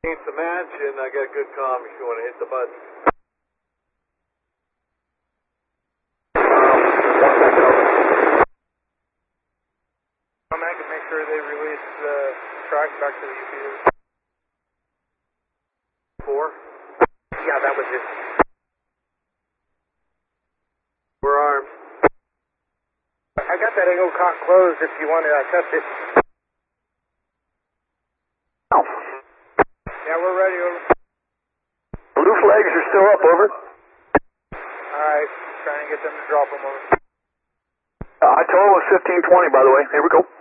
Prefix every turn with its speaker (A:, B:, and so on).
A: Ain't the mansion. I got good comm if you want to hit the button.
B: I can make sure they release the track back to the UPU.
A: 4?
B: Yeah, that was it.
A: We're armed.
B: I got that angle cock closed if you want to test it.
C: Oh.
B: Yeah, we're ready, over.
C: Blue flags are still up, over.
B: Alright, trying to get them to drop them over.
C: I told him it was 1520, by the way. Here we go.